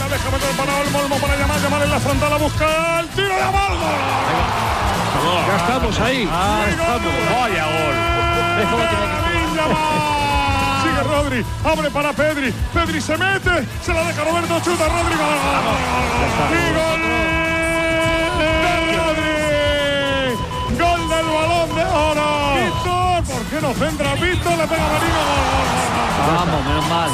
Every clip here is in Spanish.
la deja meter para Olmo para llamar en la frontal a buscar el tiro de Olmo. Ya estamos ahí. Estamos. Vaya gol. Es como tiene que ser. Sigue Rodri, abre para Pedri. Pedri se mete, se la deja Roberto, chuta Rodri. Gol del Balón de Oro. Víctor, ¿por qué no centra Víctor? Le pega Merino. Vamos, menos mal.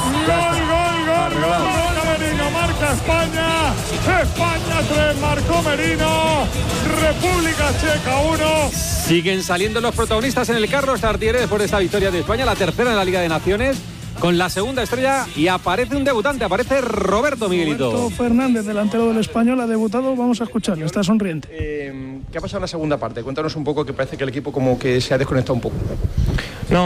Gol, Merino, marca España. España 3, marcó Merino. República Checa 1. Siguen saliendo los protagonistas en el Carlos Tartiere después de esta victoria de España, la tercera en la Liga de Naciones, con la segunda estrella, y aparece un debutante, aparece Roberto Miguelito. Roberto Fernández, delantero del Español, ha debutado, vamos a escucharle, está sonriente. ¿Qué ha pasado en la segunda parte? Cuéntanos un poco, que parece que el equipo como que se ha desconectado un poco. No,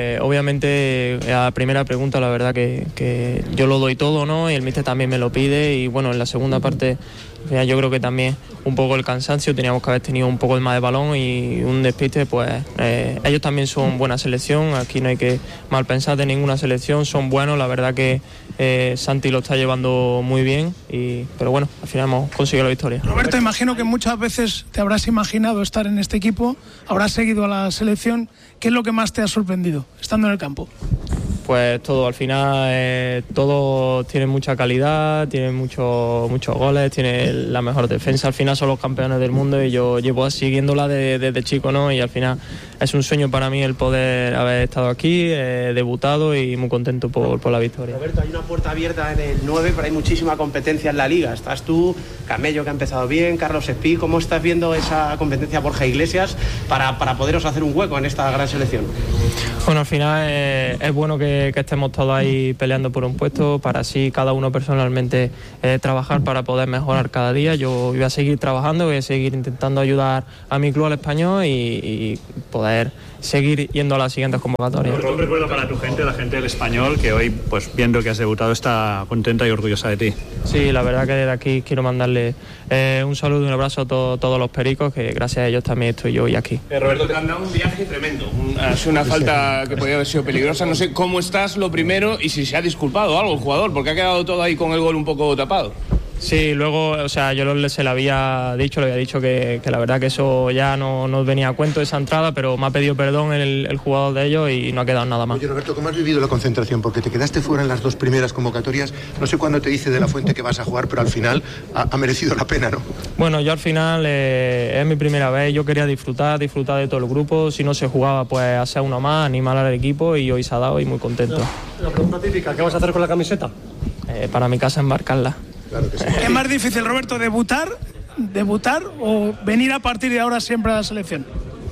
obviamente a la primera pregunta la verdad que yo lo doy todo, ¿no? Y el míster también me lo pide, y bueno, en la segunda parte yo creo que también un poco el cansancio, teníamos que haber tenido un poco más de balón y un despiste, pues ellos también son buena selección, aquí no hay que mal pensar de ninguna selección, son buenos, la verdad que Santi lo está llevando muy bien, pero bueno, al final hemos conseguido la victoria. Roberto, imagino que muchas veces te habrás imaginado estar en este equipo, habrás seguido a la selección. ¿Qué es lo que más te ha sorprendido estando en el campo? Pues todo, al final todos tienen mucha calidad, tienen muchos goles, tienen la mejor defensa, al final son los campeones del mundo y yo llevo siguiéndola desde chico, ¿no? Y al final es un sueño para mí el poder haber estado aquí, debutado y muy contento por la victoria. Roberto, hay una puerta abierta en el 9, pero hay muchísima competencia en la Liga. Estás tú, Camello, que ha empezado bien, Carlos Espí. ¿Cómo estás viendo esa competencia, Borja Iglesias, para poderos hacer un hueco en esta gran selección? Bueno, al final es bueno que estemos todos ahí peleando por un puesto, para así cada uno personalmente trabajar para poder mejorar cada día. Yo voy a seguir trabajando, voy a seguir intentando ayudar a mi club, al Español, y poder seguir yendo a las siguientes convocatorias. Un recuerdo para tu gente, la gente del Español, que hoy, pues viendo que has debutado, está contenta y orgullosa de ti. Sí, la verdad que desde aquí quiero mandarle un saludo y un abrazo a todos los pericos, que gracias a ellos también estoy yo hoy aquí. Roberto, te han dado un viaje tremendo, ha sido una falta que podía haber sido peligrosa. No sé cómo estás, lo primero, y si se ha disculpado algo el jugador, porque ha quedado todo ahí con el gol un poco tapado. Sí, luego, o sea, yo se le había dicho que la verdad que eso ya no venía a cuento, esa entrada, pero me ha pedido perdón el jugador de ellos y no ha quedado nada más. Oye, Roberto, ¿cómo has vivido la concentración? Porque te quedaste fuera en las dos primeras convocatorias. No sé cuándo te dice de la Fuente que vas a jugar, pero al final ha merecido la pena, ¿no? Bueno, yo al final es mi primera vez, yo quería disfrutar de todo el grupo. Si no se jugaba, pues hacer uno más, animar al equipo, y hoy se ha dado y muy contento. La pregunta típica, ¿qué vas a hacer con la camiseta? Para mi casa, embarcarla. Claro que sí. ¿Qué es más difícil, Roberto, debutar o venir a partir de ahora siempre a la selección?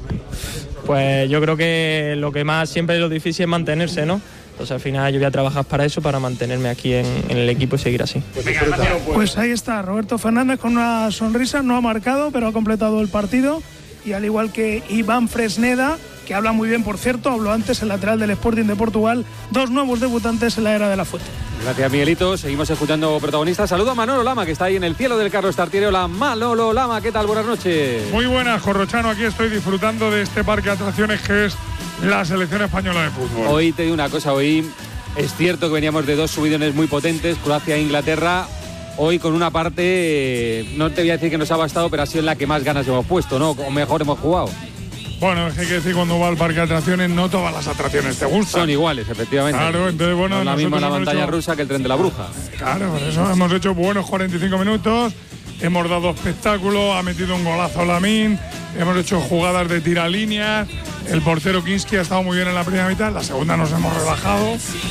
Pues yo creo que lo que más siempre lo difícil es mantenerse, ¿no? Entonces al final yo voy a trabajar para eso, para mantenerme aquí en el equipo y seguir así. Pues ahí está, Roberto Fernández con una sonrisa, no ha marcado, pero ha completado el partido. Y al igual que Iván Fresneda, que habla muy bien, por cierto, habló antes, el lateral del Sporting de Portugal, dos nuevos debutantes en la era de la Fuente. Gracias, Miguelito. Seguimos escuchando protagonistas. Saludo a Manolo Lama, que está ahí en el cielo del Carlos Tartiere. Hola, Manolo Lama, ¿qué tal? Buenas noches. Muy buenas, Corrochano. Aquí estoy disfrutando de este parque de atracciones que es la selección española de fútbol. Hoy te digo una cosa, hoy es cierto que veníamos de dos subidones muy potentes, Croacia e Inglaterra. Hoy con una parte, no te voy a decir que nos ha bastado, pero ha sido la que más ganas hemos puesto, ¿no? O mejor hemos jugado. Bueno, es que hay que decir, cuando va al parque de atracciones, no todas las atracciones te gustan. Son iguales, efectivamente. Claro, entonces, bueno, no es la misma la montaña rusa que el tren de la bruja. Claro, por eso hemos hecho buenos 45 minutos, hemos dado espectáculo, ha metido un golazo Lamín, hemos hecho jugadas de tiralíneas, el portero Kinski ha estado muy bien en la primera mitad, en la segunda nos hemos relajado.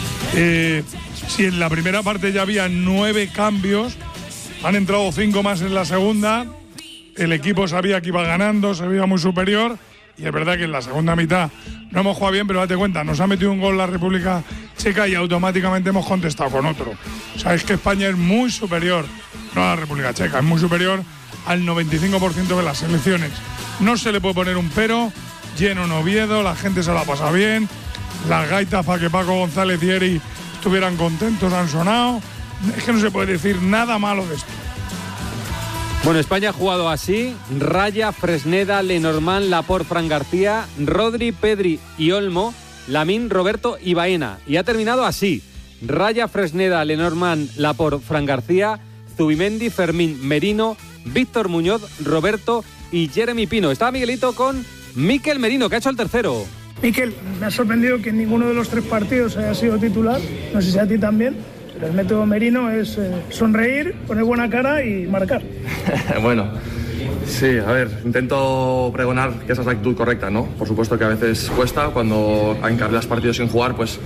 Si en la primera parte ya había 9 cambios, han entrado 5 más en la segunda, el equipo sabía que iba ganando, se veía muy superior. Y es verdad que en la segunda mitad no hemos jugado bien, pero date cuenta, nos ha metido un gol la República Checa y automáticamente hemos contestado con otro. O sea, es que España es muy superior, no a la República Checa, es muy superior al 95% de las selecciones. No se le puede poner un pero, lleno en Oviedo, la gente se la pasa bien, las gaitas para que Paco González y Eri estuvieran contentos han sonado. Es que no se puede decir nada malo de esto. Bueno, España ha jugado así: Raya, Fresneda, Lenormand, Laporte, Fran García, Rodri, Pedri y Olmo, Lamín, Roberto y Baena. Y ha terminado así: Raya, Fresneda, Lenormand, Laporte, Fran García, Zubimendi, Fermín, Merino, Víctor Muñoz, Roberto y Jeremy Pino. Está Miguelito con Mikel Merino, que ha hecho el tercero. Mikel, me ha sorprendido que en ninguno de los 3 partidos haya sido titular, no sé si a ti también, pero el método Merino es sonreír, poner buena cara y marcar. Bueno, sí, a ver, intento pregonar que esa es la actitud correcta, ¿no? Por supuesto que a veces cuesta, cuando encargas partidos sin jugar, pues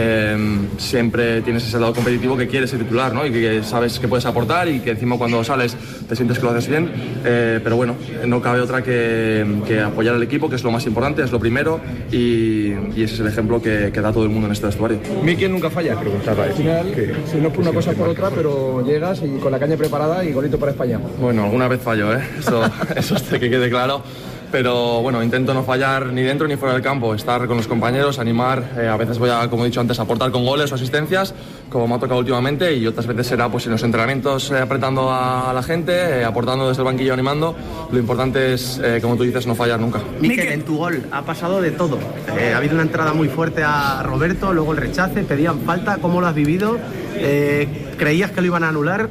siempre tienes ese lado competitivo que quieres ser titular, ¿no? Y que sabes que puedes aportar y que encima cuando sales te sientes que lo haces bien, pero bueno, no cabe otra que apoyar al equipo, que es lo más importante, es lo primero, y ese es el ejemplo que da todo el mundo en este vestuario. Mikel nunca falla, preguntaba. Al final, si no por una cosa por otra, pero llegas y con la caña preparada y golito para España. Bueno, alguna vez fallo, eso es que quede claro. Pero bueno, intento no fallar ni dentro ni fuera del campo, estar con los compañeros, animar, a veces voy a, como he dicho antes, aportar con goles o asistencias, como me ha tocado últimamente, y otras veces será pues en los entrenamientos apretando a la gente, aportando desde el banquillo, animando. Lo importante es, como tú dices, no fallar nunca. Mikel, en tu gol ha pasado de todo. Ha habido una entrada muy fuerte a Roberto, luego el rechace, pedían falta. ¿Cómo lo has vivido? ¿Creías que lo iban a anular?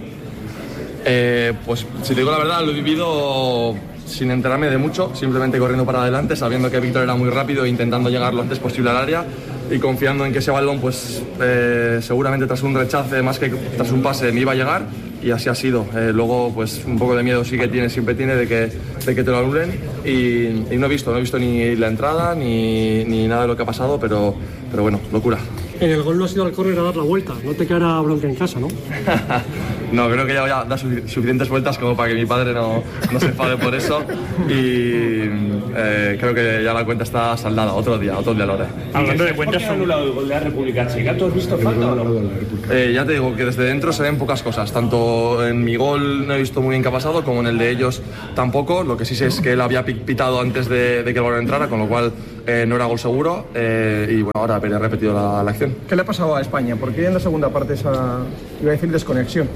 Pues si te digo la verdad, lo he vivido sin enterarme de mucho, simplemente corriendo para adelante, sabiendo que Víctor era muy rápido e intentando llegar lo antes posible al área y confiando en que ese balón, pues seguramente tras un rechace más que tras un pase me iba a llegar, y así ha sido. Luego pues un poco de miedo sí que siempre tiene de que te lo anulen, y no he visto ni la entrada ni nada de lo que ha pasado, pero bueno, locura. En el gol no has ido al córner a dar la vuelta, no te quedará bronca en casa, ¿no? No, creo que ya da suficientes vueltas como para que mi padre no se enfade por eso, y creo que ya la cuenta está saldada. Otro día lo haré. Hablando de cuentas, ¿por qué ha anulado el gol de la República Checa? ¿Tú has visto falta o no? Ya te digo que desde dentro se ven pocas cosas, tanto en mi gol no he visto muy bien qué ha pasado, como en el de ellos tampoco. Lo que sí sé es que él había pitado antes de que el balón entrara, con lo cual no era gol seguro, y bueno, ahora habría repetido la acción. ¿Qué le ha pasado a España? ¿Por qué en la segunda parte esa, iba a decir, desconexión?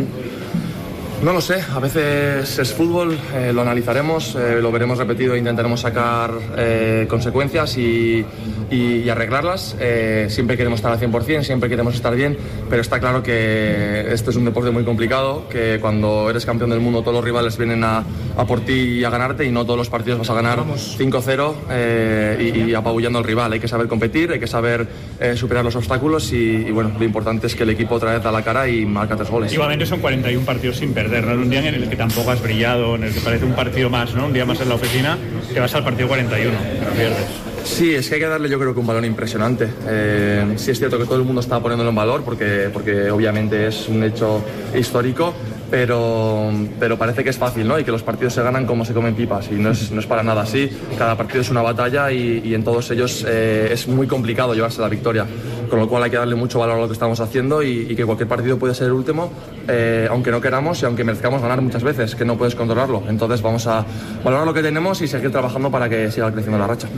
No lo sé, a veces es fútbol, lo analizaremos, lo veremos repetido e intentaremos sacar consecuencias y arreglarlas. Siempre queremos estar al 100%, siempre queremos estar bien, pero está claro que este es un deporte muy complicado, que cuando eres campeón del mundo todos los rivales vienen a por ti y a ganarte, y no todos los partidos vas a ganar 5-0 y apabullando al rival. Hay que saber competir, hay que saber superar los obstáculos, y bueno, lo importante es que el equipo otra vez da la cara y marca 3 goles. Igualmente son 41 partidos sin perder. Un día en el que tampoco has brillado, en el que parece un partido más, ¿no? Un día más en la oficina, que vas al partido 41, pero pierdes. Sí, es que hay que darle, yo creo que un valor impresionante. Sí es cierto que todo el mundo está poniéndolo en valor, porque obviamente es un hecho histórico, pero parece que es fácil, ¿no? Y que los partidos se ganan como se comen pipas, y no es para nada así. Cada partido es una batalla, y en todos ellos es muy complicado llevarse la victoria, con lo cual hay que darle mucho valor a lo que estamos haciendo, y que cualquier partido puede ser el último, aunque no queramos y aunque merezcamos ganar muchas veces, que no puedes controlarlo. Entonces vamos a valorar lo que tenemos y seguir trabajando para que siga creciendo la racha.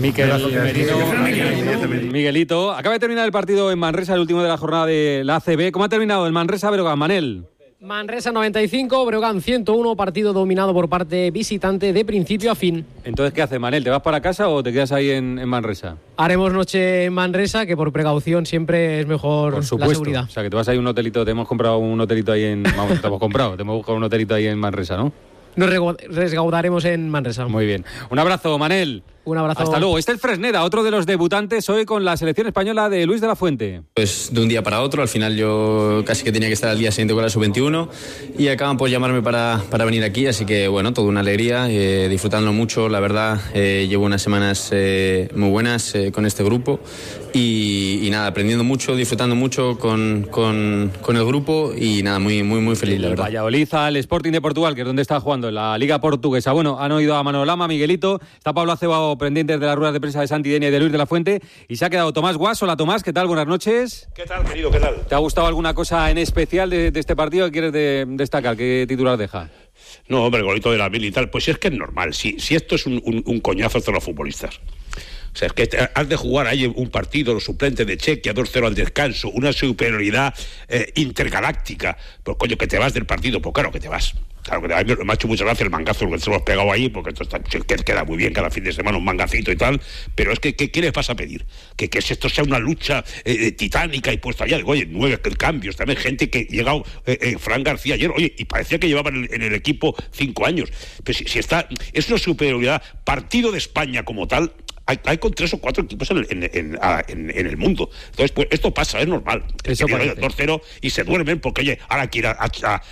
Miguelito, acaba de terminar el partido en Manresa, el último de la jornada de la ACB. ¿Cómo ha terminado el Manresa-Breogán, Manel? Manresa 95, Breogán 101, partido dominado por parte visitante de principio a fin. Entonces, ¿qué haces, Manel? ¿Te vas para casa o te quedas ahí en Manresa? Haremos noche en Manresa, que por precaución siempre es mejor la seguridad. O sea, que te vas ahí a un hotelito, te hemos comprado un hotelito ahí en... Vamos, te hemos buscado un hotelito ahí en Manresa, ¿no? Nos resguardaremos en Manresa. Muy bien. Un abrazo, Manel. Un abrazo. Hasta luego. Este es Fresneda, otro de los debutantes hoy con la selección española de Luis de la Fuente. Pues de un día para otro, al final yo casi que tenía que estar al día siguiente con la sub-21 y acaban por llamarme para venir aquí, así que bueno, toda una alegría, disfrutando mucho, la verdad. Llevo unas semanas muy buenas con este grupo y nada, aprendiendo mucho, disfrutando mucho con el grupo y nada, muy feliz, la verdad. Valladolid al Sporting de Portugal, que es donde está jugando en la Liga Portuguesa. Bueno, han oído a Manolo Lama, Miguelito, está Pablo Acebao pendientes de las ruedas de prensa de Santi Denia y de Luis de la Fuente, y se ha quedado Tomás Guas. Hola Tomás, ¿qué tal? Buenas noches. ¿Qué tal, querido? ¿Qué tal? ¿Te ha gustado alguna cosa en especial de este partido que quieres destacar? ¿Qué titular deja? No, hombre, el golito de la Mil y tal, pues es que es normal, si esto es un coñazo hacia los futbolistas. O sea, es que has de jugar ahí un partido, los suplentes de Chequia, 2-0 al descanso, una superioridad intergaláctica. Pues coño, que te vas del partido, pues claro que te vas. Claro que a mí me ha hecho mucha gracia el mangazo que se lo has pegado ahí, porque esto queda muy bien cada fin de semana un mangacito y tal, pero es que ¿qué les vas a pedir? Que esto sea una lucha titánica y puesta allá. Oye, 9 cambios, también gente que ha llegado, Fran García ayer, oye, y parecía que llevaban en el equipo 5 años. Pero si está, es una superioridad, partido de España como tal. Hay con 3 o 4 equipos en el mundo. Entonces, pues esto pasa, es normal. Eso que 2-0 y se duermen porque, oye, ahora quiere ir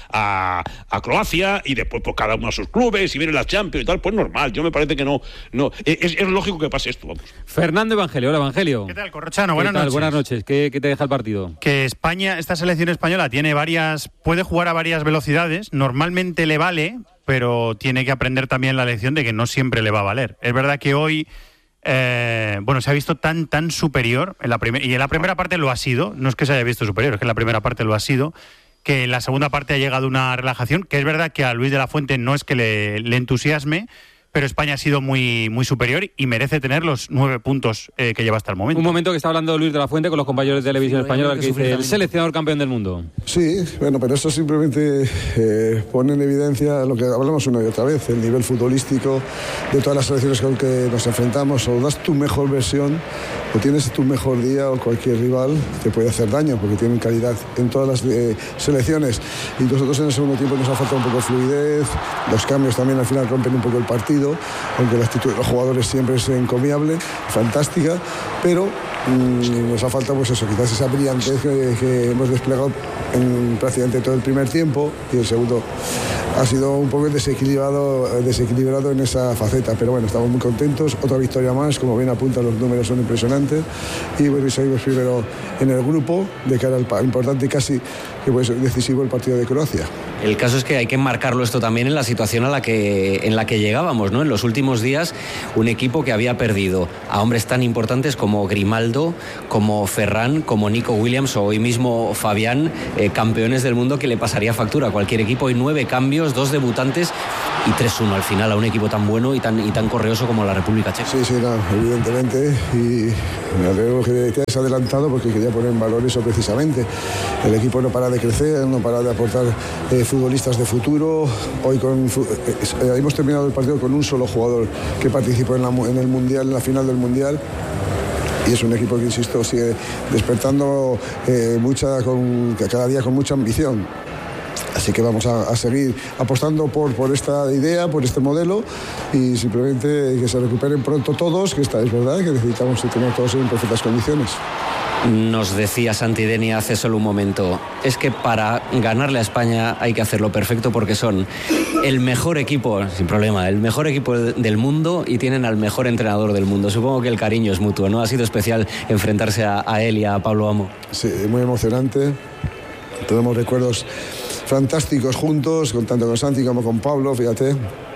a Croacia y después pues cada uno a sus clubes y viene la Champions y tal, pues normal. Yo me parece que no es lógico que pase esto, vamos. Fernando Evangelio, hola Evangelio. ¿Qué tal, Corrochano? Buenas noches. Buenas noches. ¿Qué te deja el partido? Que España, esta selección española puede jugar a varias velocidades, normalmente le vale, pero tiene que aprender también la lección de que no siempre le va a valer. Es verdad que hoy se ha visto tan superior en la primera parte lo ha sido, no es que se haya visto superior, es que en la primera parte lo ha sido, que en la segunda parte ha llegado una relajación, que es verdad que a Luis de la Fuente no es que le entusiasme, pero España ha sido muy, muy superior y merece tener los 9 puntos que lleva hasta el momento. Un momento que está hablando Luis de la Fuente con los compañeros de Televisión Española, que dice el seleccionador campeón del mundo. Sí, bueno, pero eso simplemente pone en evidencia lo que hablamos una y otra vez, el nivel futbolístico de todas las selecciones con que nos enfrentamos. O das tu mejor versión, o tienes tu mejor día, o cualquier rival te puede hacer daño, porque tienen calidad en todas las selecciones. Y nosotros en el segundo tiempo nos ha faltado un poco de fluidez, los cambios también al final rompen un poco el partido, aunque la actitud de los jugadores siempre es encomiable, fantástica, pero nos ha faltado pues eso, quizás esa brillantez que hemos desplegado en prácticamente todo el primer tiempo, y el segundo ha sido un poco desequilibrado en esa faceta, pero bueno, estamos muy contentos, otra victoria más, como bien apuntan, los números son impresionantes, y bueno, seguimos primero en el grupo de cara al importante, casi que puede ser decisivo, el partido de Croacia. El caso es que hay que marcarlo esto también en la situación en la que llegábamos, ¿no? En los últimos días, un equipo que había perdido a hombres tan importantes como Grimaldo, como Ferran, como Nico Williams o hoy mismo Fabián, campeones del mundo, que le pasaría factura a cualquier equipo. Hay 9 cambios, 2 debutantes y 3-1 al final a un equipo tan bueno y tan correoso como la República Checa. Sí, no, evidentemente, y me alegro que te hayas adelantado porque quería poner en valor eso precisamente. El equipo no para de crecer, no para de aportar futbolistas de futuro. Hoy hemos terminado el partido con un solo jugador que participó en el Mundial, en la final del Mundial. Y es un equipo que, insisto, sigue despertando cada día con mucha ambición. Así que vamos a seguir apostando por esta idea, por este modelo, y simplemente que se recuperen pronto todos, que es verdad que necesitamos tener todos en perfectas condiciones. Nos decía Santidenia hace solo un momento, es que para ganarle a España hay que hacerlo perfecto porque son el mejor equipo, sin problema, el mejor equipo del mundo y tienen al mejor entrenador del mundo. Supongo que el cariño es mutuo, ¿no? Ha sido especial enfrentarse a él y a Pablo Amo. Sí, muy emocionante. Tenemos recuerdos fantásticos juntos, tanto con Santi como con Pablo, fíjate.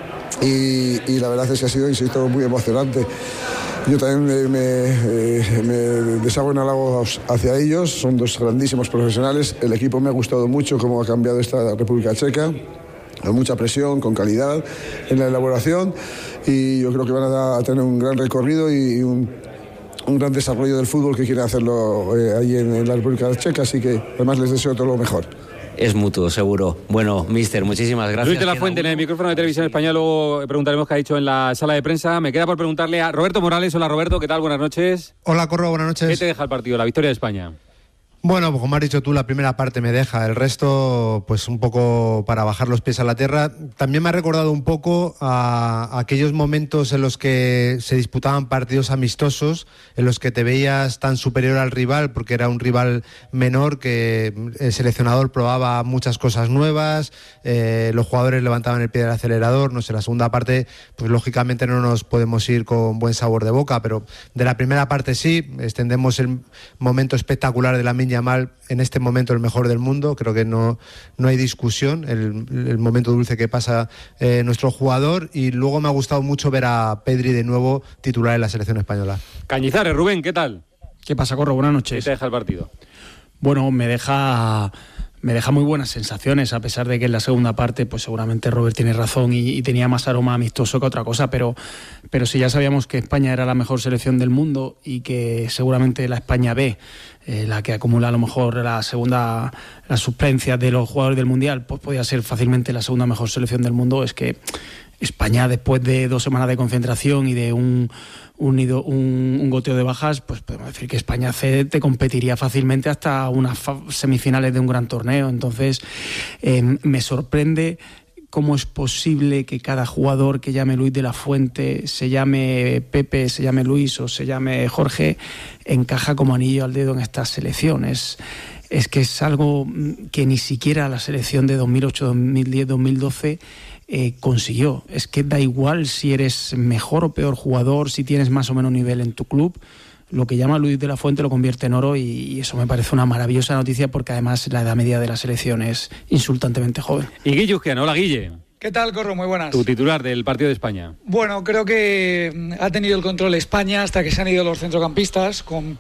Y la verdad es que ha sido, insisto, muy emocionante. Yo también me deshago en halagos hacia ellos, son 2 grandísimos profesionales. El equipo me ha gustado mucho cómo ha cambiado esta República Checa, con mucha presión, con calidad en la elaboración, y yo creo que van a tener un gran recorrido y un gran desarrollo del fútbol que quieren hacerlo ahí en la República Checa, así que además les deseo todo lo mejor. Es mutuo, seguro. Bueno, míster, muchísimas gracias. Luis de la Fuente, en el micrófono de Televisión Española, luego preguntaremos qué ha dicho en la sala de prensa. Me queda por preguntarle a Roberto Morales. Hola, Roberto, ¿qué tal? Buenas noches. Hola, Corro, buenas noches. ¿Qué te deja el partido, la victoria de España? Bueno, como has dicho tú, la primera parte me deja, el resto pues un poco para bajar los pies a la tierra. También me ha recordado un poco a aquellos momentos en los que se disputaban partidos amistosos, en los que te veías tan superior al rival porque era un rival menor, que el seleccionador probaba muchas cosas nuevas, los jugadores levantaban el pie del acelerador. No sé, la segunda parte pues lógicamente no nos podemos ir con buen sabor de boca, pero de la primera parte sí, extendemos el momento espectacular de Lamine Yamal, en este momento el mejor del mundo. Creo que no hay discusión, el momento dulce que pasa nuestro jugador. Y luego me ha gustado mucho ver a Pedri de nuevo titular en la selección española. Cañizares, Rubén, ¿qué tal? ¿Qué pasa, Corro? Buenas noches. ¿Qué te deja el partido? Bueno, me deja me deja muy buenas sensaciones, a pesar de que en la segunda parte pues seguramente Robert tiene razón y tenía más aroma amistoso que otra cosa, pero si ya sabíamos que España era la mejor selección del mundo y que seguramente la España B, la que acumula a lo mejor las suplencias de los jugadores del Mundial, pues podía ser fácilmente la segunda mejor selección del mundo. Es que España, después de 2 semanas de concentración y de un goteo de bajas, pues podemos decir que España C te competiría fácilmente hasta unas semifinales de un gran torneo. Entonces me sorprende cómo es posible que cada jugador que llame Luis de la Fuente, se llame Pepe, se llame Luis o se llame Jorge, encaja como anillo al dedo en estas selecciones. Es que es algo que ni siquiera la selección de 2008, 2010, 2012 consiguió. Es que da igual si eres mejor o peor jugador, si tienes más o menos nivel en tu club, lo que llama Luis de la Fuente lo convierte en oro, y eso me parece una maravillosa noticia, porque además la edad media de la selección es insultantemente joven. Y Guille Uzquiano, hola Guille. ¿Qué tal, Corro? Muy buenas. Tu titular del partido de España. Bueno, creo que ha tenido el control España hasta que se han ido los centrocampistas, con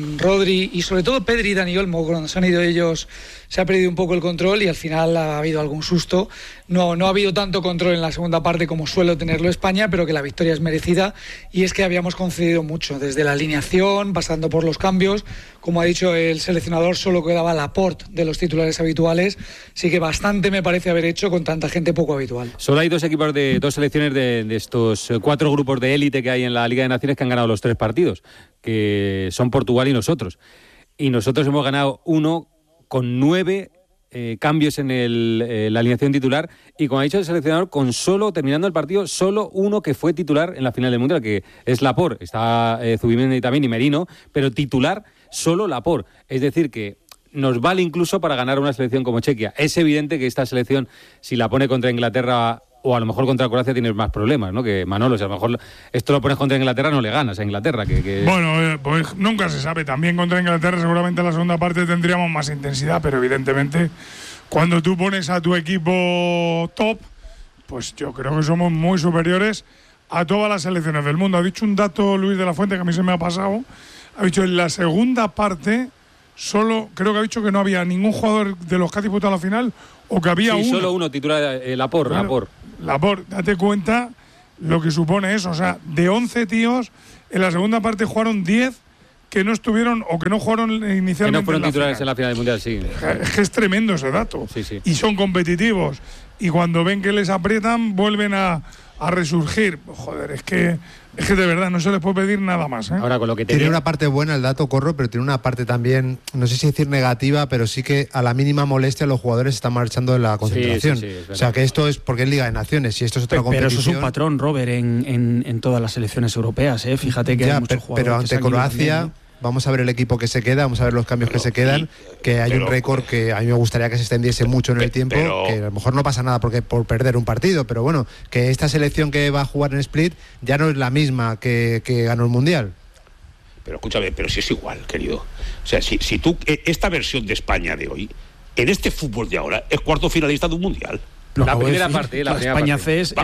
Rodri y sobre todo Pedri y Dani Olmo. Cuando se han ido ellos se ha perdido un poco el control y al final ha habido algún susto. No ha habido tanto control en la segunda parte como suele tenerlo España, pero que la victoria es merecida, y es que habíamos concedido mucho, desde la alineación, pasando por los cambios. Como ha dicho el seleccionador, solo quedaba Laporte de los titulares habituales, así que bastante me parece haber hecho con tanta gente poco habitual. Solo hay 2 equipos de 2 selecciones de estos 4 grupos de élite que hay en la Liga de Naciones que han ganado los 3 partidos, que son Portugal y nosotros. Y nosotros hemos ganado 1 con 9 cambios en la alineación titular, y como ha dicho el seleccionador, con solo, terminando el partido, solo 1 que fue titular en la final del Mundial, que es Laporte. Está Zubimendi también y Merino, pero titular solo Laporte. Es decir, que nos vale incluso para ganar una selección como Chequia. Es evidente que esta selección, si la pone contra Inglaterra o a lo mejor contra Croacia, tienes más problemas, ¿no? Que Manolo, si a lo mejor esto lo pones contra Inglaterra, no le ganas a Inglaterra. Bueno, pues nunca se sabe. También contra Inglaterra seguramente en la segunda parte tendríamos más intensidad, pero evidentemente cuando tú pones a tu equipo top, pues yo creo que somos muy superiores a todas las selecciones del mundo. Ha dicho un dato Luis de la Fuente que a mí se me ha pasado. Ha dicho en la segunda parte creo que ha dicho que no había ningún jugador de los que ha disputado la final, o que había uno. Solo uno titular, Laporte. Laporte, date cuenta lo que supone eso. O sea, de 11 tíos, en la segunda parte jugaron 10 que no estuvieron o que no jugaron inicialmente. Que no fueron titulares en la final del Mundial, sí. Es que es tremendo ese dato. Sí. Y son competitivos. Y cuando ven que les aprietan, vuelven a resurgir. Joder, es que de verdad no se les puede pedir nada más, ¿eh? Ahora, con lo que tiene una parte buena el dato, Corro, pero tiene una parte también, no sé si decir negativa, pero sí que a la mínima molestia los jugadores están marchando de la concentración. Sí, o sea, que esto es porque es Liga de Naciones y esto es otra competición. Pero eso es un patrón, Robert, en todas las selecciones europeas, ¿eh? Fíjate que hay muchos jugadores. Pero ante Croacia, vamos a ver el equipo que se queda, vamos a ver los cambios que se quedan, que hay un récord que a mí me gustaría que se extendiese mucho en el tiempo, que a lo mejor no pasa nada por perder un partido, pero bueno, que esta selección que va a jugar en Split ya no es la misma que ganó el Mundial. Pero escúchame, pero si es igual, querido. O sea, si tú, esta versión de España de hoy, en este fútbol de ahora, es cuarto finalista de un Mundial. La primera parte, la España C es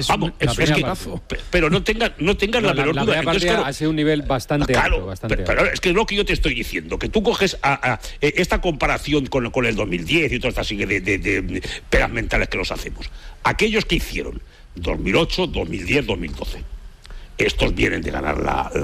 pero no tengas la menor duda. La primera parte ha sido un nivel bastante alto. Pero es que es lo que yo te estoy diciendo, que tú coges esta comparación con el 2010 y toda esta serie de pegas mentales que nos hacemos. Aquellos que hicieron 2008, 2010, 2012. Estos vienen de ganar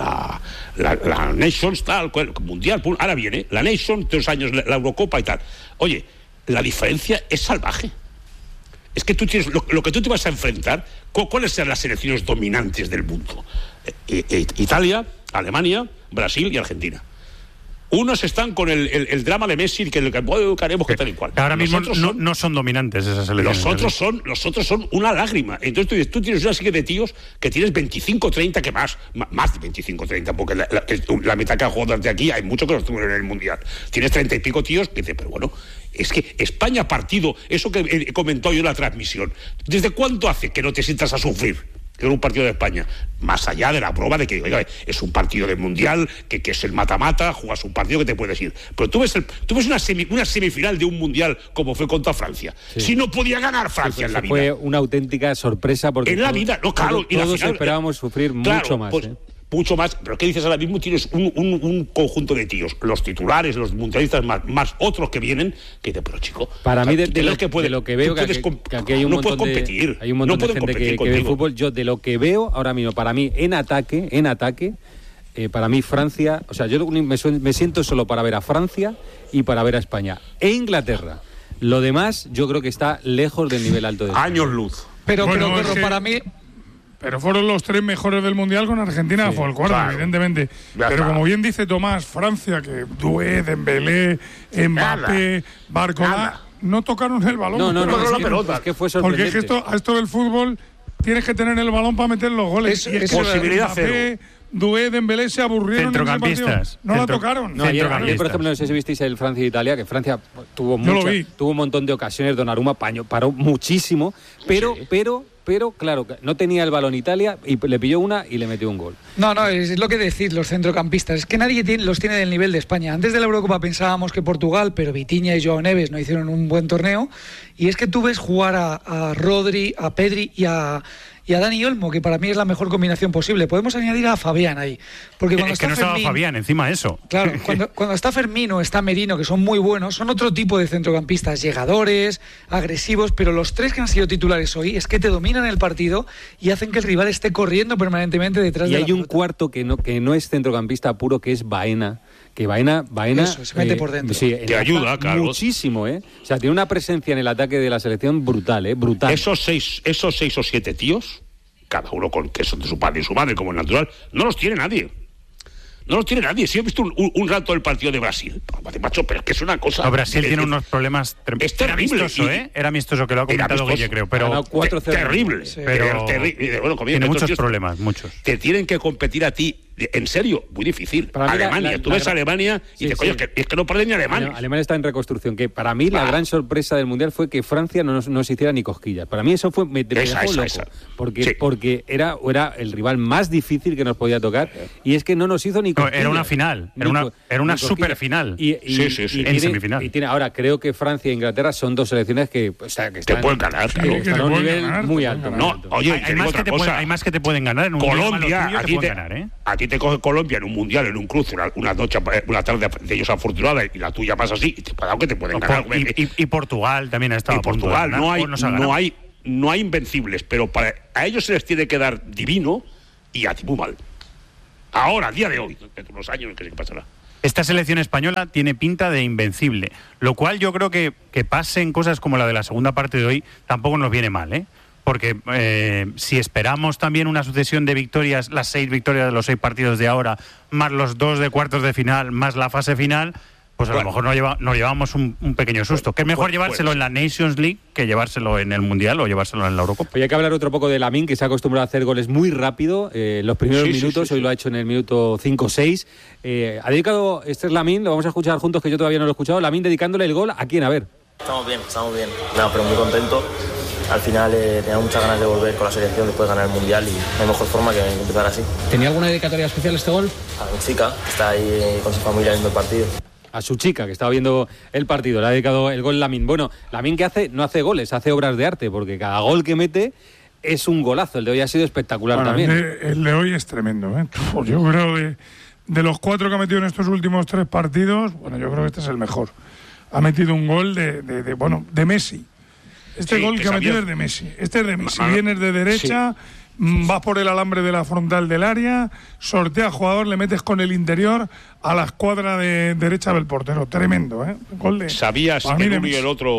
la Nations, tal, Mundial, ahora viene la Nations, 3 años la Eurocopa y tal. Oye, la diferencia es salvaje. Es que tú tienes lo que tú te vas a enfrentar. ¿Cuáles serán las selecciones dominantes del mundo? Italia, Alemania, Brasil y Argentina. Unos están con el drama de Messi, que haremos que tal y cual. Ahora mismo no son dominantes esas selecciones. Los otros son una lágrima. Entonces tú tienes una serie de tíos que tienes 25, 30, que más de 25, 30, porque la mitad que ha jugado desde aquí hay muchos que no estuvieron en el Mundial. Tienes 30 y pico tíos que dicen, pero bueno, es que España partido, eso que comentó yo en la transmisión, ¿desde cuánto hace que no te sientas a sufrir en un partido de España? Más allá de la prueba de que, oiga, es un partido del Mundial, que es el mata-mata, juegas un partido que te puedes ir. Pero tú ves una semifinal de un Mundial como fue contra Francia. Sí. Si no podía ganar Francia en la vida. Fue una auténtica sorpresa porque en la vida, no, claro, todos esperábamos sufrir mucho más. mucho más. Pero ¿qué dices ahora mismo? Tienes un conjunto de tíos, los titulares, los mundialistas más otros que vienen, que dicen, pero chico, para mí de lo que veo que aquí hay un montón de competir, hay un montón de gente que ve fútbol. Yo de lo que veo ahora mismo, para mí en ataque, para mí Francia, o sea, yo me siento solo para ver a Francia y para ver a España e Inglaterra. Lo demás yo creo que está lejos del nivel alto de años luz. Pero para mí... Pero fueron los 3 mejores del Mundial con Argentina, fue el cuarto, evidentemente. Pero como bien dice Tomás, Francia, que Doué, Dembélé, Mbappé, Barcola, no tocaron el balón. No, la pelota. Es que fue sorprendente. Porque es que esto del fútbol tienes que tener el balón para meter los goles. Es posibilidad Mbappé, Doué, Dembélé se aburrieron. Centrocampistas. No la tocaron. No, ayer, por ejemplo, no sé si visteis el Francia e Italia, que Francia tuvo un montón de ocasiones. Donnarumma paró muchísimo, pero claro, no tenía el balón Italia y le pilló una y le metió un gol. No, es lo que decís los centrocampistas. Es que nadie los tiene del nivel de España. Antes de la Eurocopa pensábamos que Portugal, pero Vitinha y Joao Neves no hicieron un buen torneo. Y es que tú ves jugar a Rodri, a Pedri y a Dani Olmo, que para mí es la mejor combinación posible. Podemos añadir a Fabián ahí. Porque cuando que no estaba Fabián, encima de eso. Claro, cuando está Fermín o está Merino, que son muy buenos, son otro tipo de centrocampistas, llegadores, agresivos, pero los 3 que han sido titulares hoy es que te dominan el partido y hacen que el rival esté corriendo permanentemente detrás de la pelota. Y hay un cuarto que no es centrocampista puro, que es Baena. Que Baena eso, se mete por dentro. Sí, te ayuda, claro. Muchísimo, O sea, tiene una presencia en el ataque de la selección brutal, brutal. Esos 6 o 7 tíos, cada uno con que son de su padre y su madre, como es natural, no los tiene nadie. No los tiene nadie. Si he visto un rato del partido de Brasil, macho, pero es que es una cosa... Brasil tiene unos problemas tremendos. Era amistoso, Era amistoso, que lo ha comentado Guille, creo. Pero terrible. Sí. Pero terrible. Bueno, tiene muchos problemas, muchos. Te tienen que competir a ti. En serio, muy difícil. Alemania, tú ves a Alemania y dices, coño, es que no puede ni Alemania. Alemania está en reconstrucción, que para mí la gran sorpresa del Mundial fue que Francia no se hiciera ni cosquillas. Para mí eso fue me dejó loco. Porque era el rival más difícil que nos podía tocar y es que no nos hizo ni cosquillas. Era una final, era una super final. En semifinal. Y ahora creo que Francia e Inglaterra son 2 selecciones que están te pueden ganar, claro. Están a un nivel muy alto. No, oye, hay más que te pueden ganar en un Colombia, aquí te coge Colombia en un mundial, en un cruce, una tarde de ellos afortunada y la tuya pasa así, que te pueden ganar. Y Portugal también ha estado. Y Portugal, no hay invencibles, pero a ellos se les tiene que dar divino y a ti muy mal. Ahora, a día de hoy, dentro de unos años, ¿qué pasará? Esta selección española tiene pinta de invencible, lo cual yo creo que pasen cosas como la de la segunda parte de hoy tampoco nos viene mal, Porque si esperamos también una sucesión de victorias, las 6 victorias de los 6 partidos de ahora, más los 2 de cuartos de final, más la fase final, pues a lo mejor nos llevamos un pequeño susto. Que es mejor llevárselo en la Nations League que llevárselo en el Mundial o llevárselo en la Eurocopa. Oye, hay que hablar otro poco de Lamine, que se ha acostumbrado a hacer goles muy rápido, los primeros minutos, hoy lo ha hecho en el minuto 5-6. Ha dedicado, este es Lamine, lo vamos a escuchar juntos, que yo todavía no lo he escuchado, Lamine dedicándole el gol, ¿a quién? A ver. Estamos bien. Nada, pero muy contento. Al final tenía muchas ganas de volver con la selección después de ganar el Mundial y no hay mejor forma que empezar así. ¿Tenía alguna dedicatoria especial este gol? A mi chica, que está ahí con su familia viendo el partido. A su chica, que estaba viendo el partido, le ha dedicado el gol Lamine. Bueno, Lamine, ¿qué hace? No hace goles, hace obras de arte, porque cada gol que mete es un golazo. El de hoy ha sido espectacular también. El de hoy es tremendo, Yo creo de los 4 que ha metido en estos últimos 3 partidos, bueno, yo creo que este es el mejor. Ha metido un gol de Messi. Gol que ha metido es de Messi. Este es de Messi. Vienes de derecha, vas por el alambre de la frontal del área, sortea jugador, le metes con el interior a la escuadra de derecha del portero. Tremendo, Gol de... Sabías el uno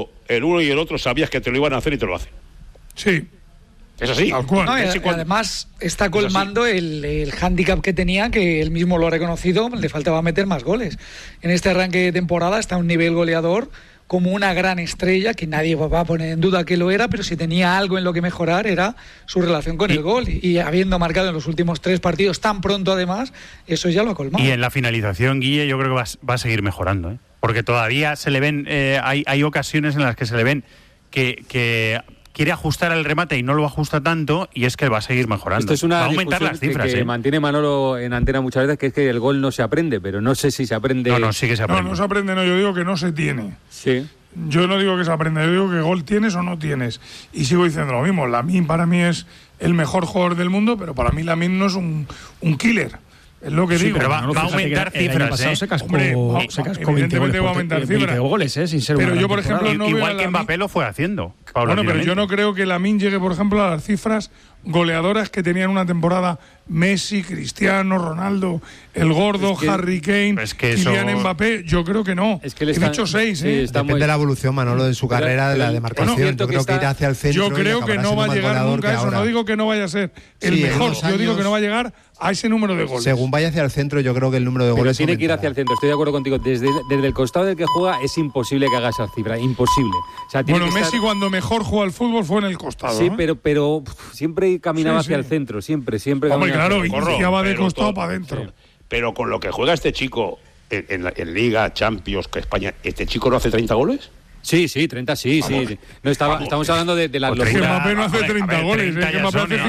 y el otro sabías que te lo iban a hacer y te lo hacen. Sí. Es así. Además está colmando el hándicap que tenía, que él mismo lo ha reconocido, le faltaba meter más goles. En este arranque de temporada está a un nivel goleador como una gran estrella, que nadie va a poner en duda que lo era, pero si tenía algo en lo que mejorar era su relación con el gol. Y habiendo marcado en los últimos 3 partidos tan pronto además, eso ya lo ha colmado. Y en la finalización, Guille, yo creo que va a seguir mejorando, porque todavía se le ven, hay ocasiones en las que se le ven que quiere ajustar el remate y no lo ajusta tanto, y es que va a seguir mejorando. Esto es una va a aumentar las cifras. Que mantiene Manolo en antena muchas veces, que es que el gol no se aprende, pero no sé si se aprende. No, sí que se aprende. No se aprende, yo digo que no se tiene. Sí. yo no digo que se aprenda, yo digo que gol tienes o no tienes. Y sigo diciendo lo mismo, Lamine para mí es el mejor jugador del mundo, pero para mí Lamine no es un killer. Es lo que digo. Pero va a aumentar cifras, se cascó, evidentemente va a aumentar cifras. Goles, sin ser pero yo, por ejemplo, no igual que Mbappé lo fue haciendo. Bueno, pero yo no creo que Lamine llegue, por ejemplo, a las cifras goleadoras que tenían una temporada Messi, Cristiano, Ronaldo, el Gordo, Harry Kane, Kylian Mbappé. Yo creo que no. Es que he dicho 6, Depende de la evolución, Manolo, de su carrera, de la demarcación. Yo creo que irá hacia el centro. Yo creo que no va a llegar nunca a eso. No digo que no vaya a ser el mejor. Yo digo que no va a llegar a ese número de goles. Según vaya hacia el centro, yo creo que el número de goles tiene que ir hacia el centro. Estoy de acuerdo contigo. Desde el costado del que juega es imposible que haga esa cifra. Imposible. O sea, bueno, Messi cuando mejor jugó al fútbol fue en el costado. Sí, pero siempre caminaba hacia el centro. Siempre. Hombre, claro, iniciaba de costado para adentro. Sí. Pero con lo que juega este chico en Liga, Champions, que España, ¿este chico no hace 30 goles? Sí, 30 sí. No, estamos hablando de la locura. Es que Mbappé no hace 30 goles, es que Mbappé hace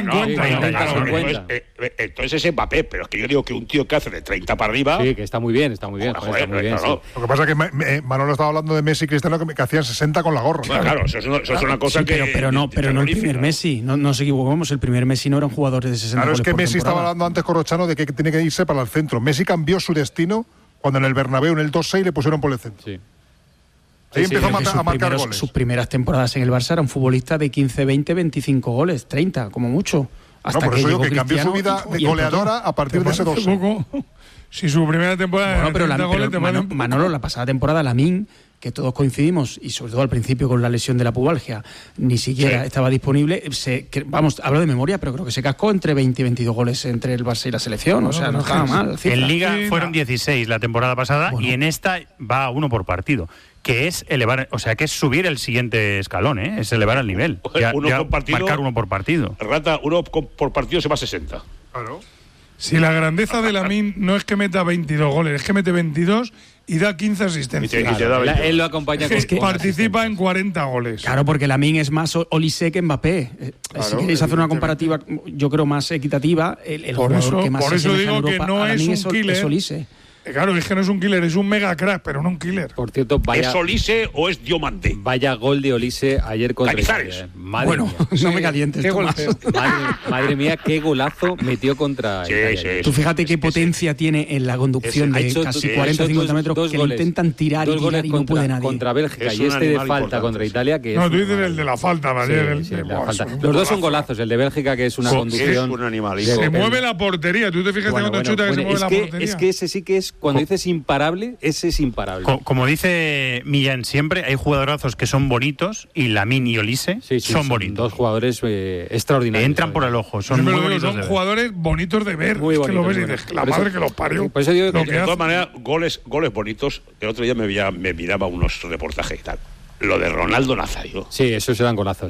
50. Entonces es Mbappé, pero es que yo digo que un tío que hace de 30 para arriba... Sí, que está muy bien. Joder, bien, claro. Lo que pasa es que Manolo estaba hablando de Messi y Cristiano que hacían 60 con la gorra. Claro, eso es una cosa que... Pero no el primer Messi, no nos equivocamos, el primer Messi no era un jugador de 60 goles. Claro, es que Messi estaba hablando antes con Rochano de que tiene que irse para el centro. Messi cambió su destino cuando en el Bernabéu, en el 2-6, le pusieron por el centro. Sí. Ahí empezó a marcar goles. Sus primeras temporadas en el Barça era un futbolista de 15, 20, 25 goles, 30 como mucho. Hasta por eso digo que cambió su vida de goleadora a partir de ese 2. Si su primera temporada Manolo, la pasada temporada, Lamine, que todos coincidimos, y sobre todo al principio con la lesión de la pubalgia, ni siquiera estaba disponible. Hablo de memoria, pero creo que se cascó entre 20 y 22 goles entre el Barça y la selección. No estaba mal. En Liga fueron 16 la temporada pasada y en esta va a 1 por partido. Que es elevar, o sea, que es subir el siguiente escalón, es elevar el nivel. Marcar 1 por partido. Rata, 1 por partido se va a 60. Claro. Si la grandeza de Lamine no es que meta 22 goles, es que mete 22 y da 15 asistencias. Él lo acompaña con participa en 40 goles. Claro, porque Lamine es más Olise que Mbappé. Si queréis hacer una comparativa, yo creo, más equitativa, el jugador que más por eso digo Europa, que no es un killer. Es Olise. Claro, es que no es un killer, es un mega crack, pero no un killer. Por cierto, ¿es Olise o es Diomande? Vaya gol de Olise ayer contra Italia. Madre mía. No me calientes. Madre mía, qué golazo metió contra Italia. Tú fíjate qué potencia tiene en la conducción de casi 40-50 metros que le intentan tirar y no puede nadie. Contra Bélgica y de falta contra Italia. Que no, tú dices el de la falta, ayer. Los dos son golazos. El de Bélgica, que es una conducción. Es un animalito. Se mueve la portería. Tú te fijas cuando chuta que se mueve la portería. Es que ese sí que es. Cuando dices imparable, ese es imparable. Como dice Millán siempre, hay jugadorazos que son bonitos y Lamine y Olise son bonitos. Dos jugadores extraordinarios. Entran por el ojo, son muy bonitos. Son jugadores bonitos de ver. Muy bonitos, que lo ves y dices, la madre que los parió. Por eso digo que de todas maneras, goles bonitos. El otro día me miraba unos reportajes y tal. Lo de Ronaldo Nazario. Sí, esos eran golazos,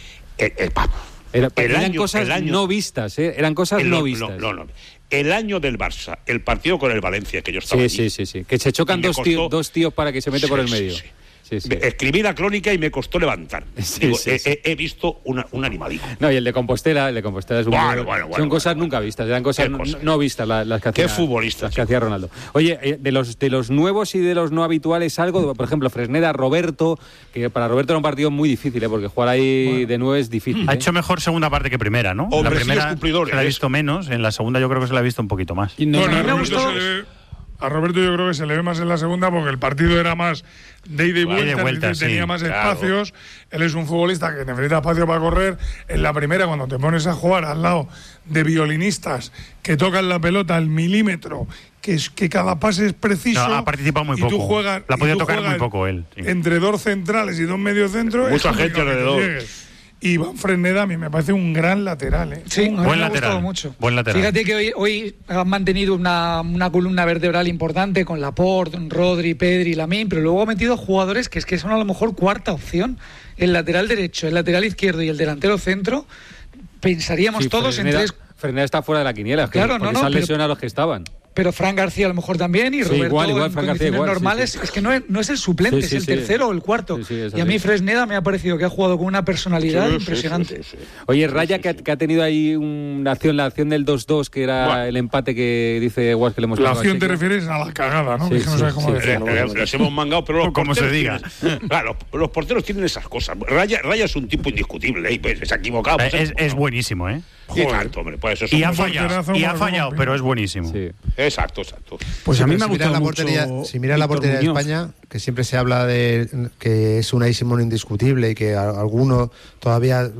Eran cosas no vistas, Eran cosas no vistas. No. El año del Barça, el partido con el Valencia, que yo estaba allí. Sí. Que se chocan dos tíos para que se mete por el medio. Sí. Escribí la crónica y me costó levantar. He visto un animalito. No, y el de Compostela es un son cosas nunca vistas, eran cosas no vistas las que hacía. Qué futbolista. Las que hacía Ronaldo. Oye, de los nuevos y de los no habituales, algo, por ejemplo, Fresneda, Roberto, que para Roberto era un partido muy difícil, porque jugar ahí de 9 es difícil. Ha hecho mejor segunda parte que primera, ¿no? La primera se la ha visto menos, en la segunda yo creo que se la ha visto un poquito más. A Roberto yo creo que se le ve más en la segunda porque el partido era más de ida y vuelta, tenía más espacios. Él es un futbolista que necesita espacio para correr. En la primera, cuando te pones a jugar al lado de violinistas que tocan la pelota al milímetro, que cada pase es preciso. No, ha participado muy poco. Tú juegas, la podía tocar muy poco él. Sí. Entre 2 centrales y 2 mediocentros. Mucha gente alrededor. Y Iván Fresneda a mí me parece un gran lateral. Sí, me ha gustado mucho. Buen lateral. Fíjate que hoy han mantenido una columna vertebral importante con Laporte, Rodri, Pedri, Lamine, pero luego ha metido jugadores que son a lo mejor cuarta opción. El lateral derecho, el lateral izquierdo y el delantero centro. Pensaríamos todos Fresneda, en 3. Fresneda está fuera de la quiniela. Claro, porque se han lesionado a los que estaban. pero Fran García a lo mejor también, y Roberto igual, en Fran condiciones García igual, normales. Es que no es el suplente, es el tercero o el cuarto. Y a mí Fresneda me ha parecido que ha jugado con una personalidad impresionante. Oye, Raya, que ha tenido ahí la acción del 2-2, que era el empate que dice Guas que le hemos La acción te refieres a la cagada, ¿no? Que no sabes cómo decirlo. Los hemos mangado, pero los como se diga. Claro, los porteros tienen esas cosas. Raya es un tipo indiscutible, pues se ha equivocado. Es buenísimo, ¿eh? Joder, hombre, pues eso y ha fallado, pero es buenísimo. Sí. Exacto. Pues a mí me ha gustado la portería, mucho. Si miras la portería de España, que siempre se habla de que es Unai Simón indiscutible y que alguno todavía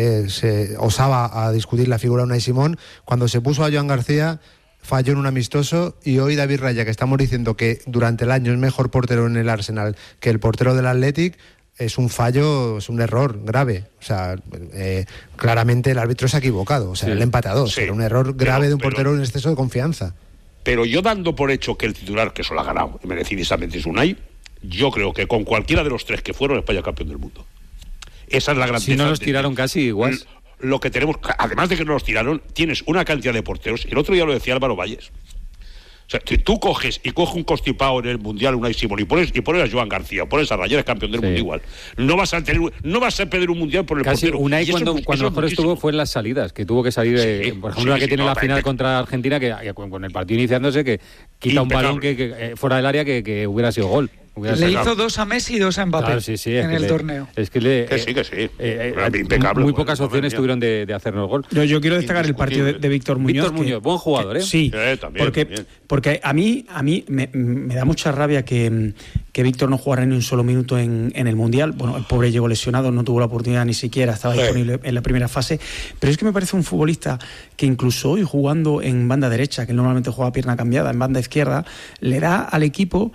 se osaba a discutir la figura de Unai Simón, cuando se puso a Joan García falló en un amistoso, y hoy David Raya, que estamos diciendo que durante el año es mejor portero en el Arsenal que el portero del Athletic, es un fallo, es un error grave. O sea, claramente el árbitro se ha equivocado. O sea, el empate a 2. Era un error grave de un portero en exceso de confianza. Pero yo, dando por hecho que el titular, que eso lo ha ganado merecidísimamente, es Unai, yo creo que con cualquiera de los tres que fueron, España campeón del mundo. Esa es la grandeza. Si no los tiraron casi igual. Lo que tenemos, además de que no los tiraron, tienes una cantidad de porteros. El otro día lo decía Álvaro Valles. O sea, si tú coges un constipado en el Mundial, Unai Simón, y pones a Joan García, o pones a Raya, eres campeón del mundo igual. No vas a perder un Mundial por el portero. Unai, cuando mejor estuvo fue en las salidas, que tuvo que salir, por ejemplo, la que tiene la final contra Argentina, que con el partido iniciándose, que quita un balón que fuera del área que hubiera sido gol. Le hizo 2 a Messi y 2 a Mbappé en el torneo. Es que impecable. Muy pocas opciones tuvieron de hacernos gol. Yo quiero destacar el partido de Víctor Muñoz. Buen jugador, ¿eh? Sí, también, porque a mí me da mucha rabia que Víctor no jugara ni un solo minuto en el Mundial. Bueno, el pobre llegó lesionado, no tuvo la oportunidad ni siquiera, estaba disponible en la primera fase. Pero es que me parece un futbolista que incluso hoy jugando en banda derecha, que normalmente juega pierna cambiada, en banda izquierda, le da al equipo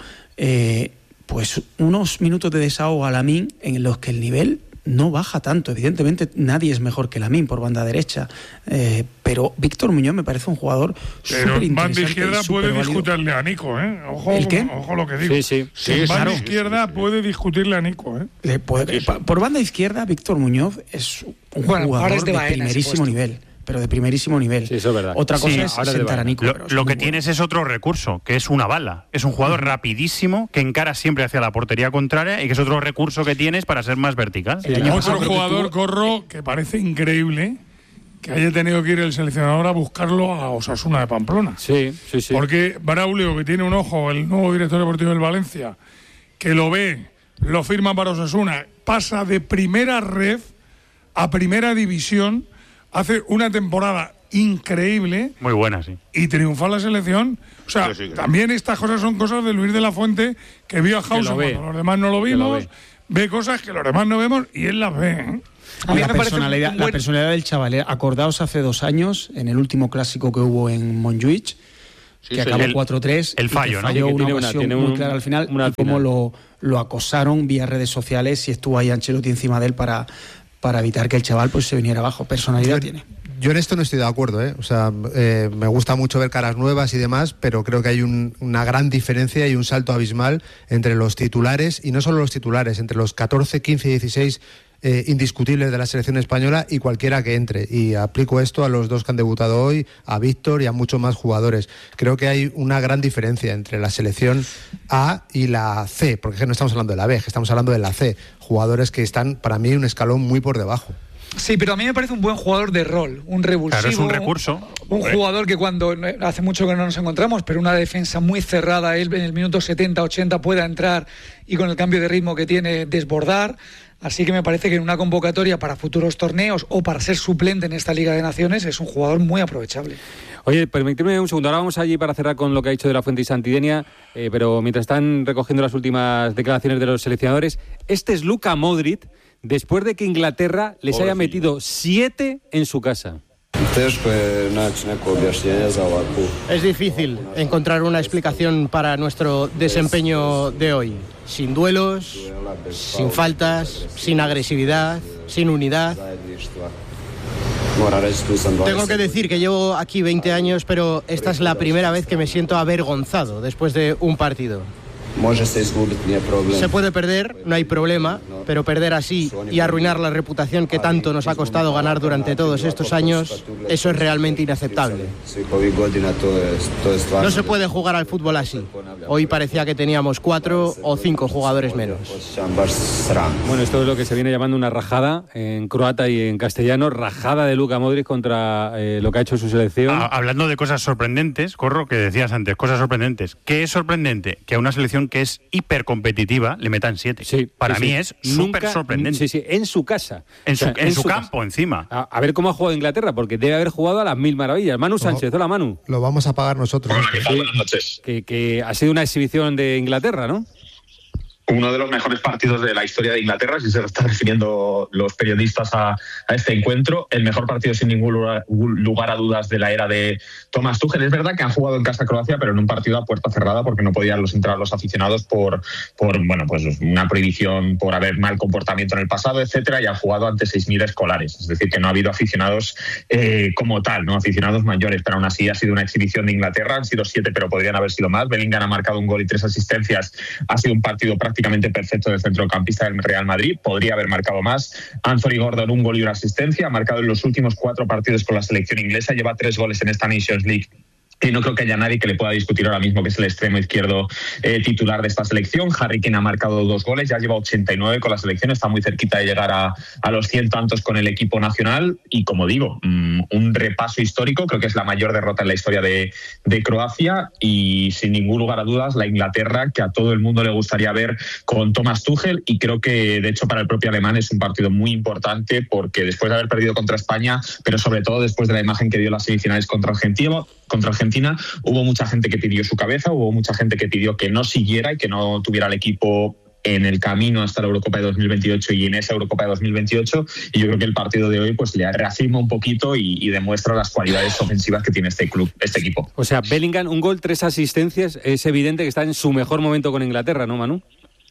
pues unos minutos de desahogo a Lamine en los que el nivel no baja tanto. Evidentemente nadie es mejor que Lamine por banda derecha, pero Víctor Muñoz me parece un jugador súper interesante. Pero en banda izquierda puede discutirle a Nico, ¿eh? Ojo lo que digo. Sí, en banda izquierda puede discutirle a Nico, ¿eh? Por banda izquierda, Víctor Muñoz es un jugador de primerísimo nivel. Pero de primerísimo nivel. Sí, eso es verdad. Otra cosa es sentar a Nico. Lo que tienes es otro recurso, que es una bala. Es un jugador rapidísimo que encara siempre hacia la portería contraria y que es otro recurso que tienes para ser más vertical. Otro jugador, Corro, que parece increíble que haya tenido que ir el seleccionador a buscarlo a Osasuna de Pamplona. Sí. Porque Braulio, que tiene un ojo, el nuevo director deportivo del Valencia, que lo ve, lo firma para Osasuna, pasa de primera ref a primera división, hace una temporada increíble. Muy buena, sí. Y triunfa la selección. O sea, también estas cosas son cosas de Luis de la Fuente, que vio a Hausen cuando los demás no lo vimos, ve cosas que los demás no vemos y él las ve, ¿eh? A mí la personalidad del chaval. Acordaos hace 2 años, en el último clásico que hubo en Montjuic, que acabó 4-3. El fallo, ¿no? Falló una ocasión muy clara al final. Y cómo lo acosaron vía redes sociales y estuvo ahí Ancelotti encima de él para evitar que el chaval pues se viniera abajo. Personalidad tiene. Yo en esto no estoy de acuerdo, ¿eh? O sea, me gusta mucho ver caras nuevas y demás, pero creo que hay una gran diferencia y un salto abismal entre los titulares, y no solo los titulares, entre los 14, 15 y 16 indiscutibles de la selección española y cualquiera que entre. Y aplico esto a los 2 que han debutado hoy, a Víctor y a muchos más jugadores. Creo que hay una gran diferencia entre la selección A y la C, porque no estamos hablando de la B, estamos hablando de la C. Jugadores que están, para mí, un escalón muy por debajo. Sí, pero a mí me parece un buen jugador de rol, un revulsivo. Claro, es un recurso. Un jugador que cuando, hace mucho que no nos encontramos, pero una defensa muy cerrada, él en el minuto 70-80 pueda entrar y con el cambio de ritmo que tiene desbordar. Así que me parece que en una convocatoria para futuros torneos o para ser suplente en esta Liga de Naciones es un jugador muy aprovechable. Oye, permíteme un segundo. Ahora vamos allí para cerrar con lo que ha dicho de la Fuente y Santidenia, pero mientras están recogiendo las últimas declaraciones de los seleccionadores, este es Luka Modric, después de que Inglaterra les haya metido 7 en su casa. Es difícil encontrar una explicación para nuestro desempeño de hoy. Sin duelos, sin faltas, sin agresividad, sin unidad. Tengo que decir que llevo aquí 20 años, pero esta es la primera vez que me siento avergonzado después de un partido. Se puede perder, no hay problema, pero perder así y arruinar la reputación que tanto nos ha costado ganar durante todos estos años, eso es realmente inaceptable. No se puede jugar al fútbol así. Hoy parecía que teníamos 4 o 5 jugadores menos. Bueno, esto es lo que se viene llamando una rajada en croata y en castellano, rajada de Luka Modric contra lo que ha hecho su selección. Hablando de cosas sorprendentes, Corro, que decías antes, cosas sorprendentes. ¿Qué es sorprendente? Que a una selección que es hipercompetitiva le metan 7. Sí, Para mí es súper sorprendente. Sí, en su casa. En su campo, encima. A ver cómo ha jugado Inglaterra, porque debe haber jugado a las mil maravillas. Manu Sánchez, hola Manu. Lo vamos a pagar nosotros. Hola, ¿qué tal? Buenas noches. Que ha sido una exhibición de Inglaterra, ¿no? Uno de los mejores partidos de la historia de Inglaterra, si se lo están refiriendo los periodistas a este encuentro. El mejor partido, sin ningún lugar a dudas, de la era de Thomas Tuchel. Es verdad que han jugado en casa Croacia, pero en un partido a puerta cerrada, porque no podían entrar los aficionados por bueno, pues una prohibición por haber mal comportamiento en el pasado, etcétera, y han jugado ante 6.000 escolares. Es decir, que no ha habido aficionados como tal, no aficionados mayores, pero aún así ha sido una exhibición de Inglaterra. Han sido 7, pero podrían haber sido más. Bellingham ha marcado un gol y 3 asistencias. Ha sido un partido prácticamente perfecto del centrocampista del Real Madrid. Podría haber marcado más. Anthony Gordon, un gol y una asistencia. Ha marcado en los últimos 4 partidos con la selección inglesa. Lleva 3 goles en esta Nations League. Y no creo que haya nadie que le pueda discutir ahora mismo que es el extremo izquierdo titular de esta selección. Harry Kane ha marcado 2 goles, ya lleva 89 con la selección, está muy cerquita de llegar a los 100 tantos con el equipo nacional. Y como digo, un repaso histórico, creo que es la mayor derrota en la historia de Croacia y sin ningún lugar a dudas la Inglaterra que a todo el mundo le gustaría ver con Thomas Tuchel. Y creo que de hecho para el propio alemán es un partido muy importante porque después de haber perdido contra España, pero sobre todo después de la imagen que dio en las semifinales contra Argentina, hubo mucha gente que pidió su cabeza, hubo mucha gente que pidió que no siguiera y que no tuviera el equipo en el camino hasta la Eurocopa de 2028 y en esa Eurocopa de 2028, y yo creo que el partido de hoy pues le reafirma un poquito y demuestra las cualidades ofensivas que tiene este equipo. O sea, Bellingham, un gol, 3 asistencias, es evidente que está en su mejor momento con Inglaterra, ¿no, Manu?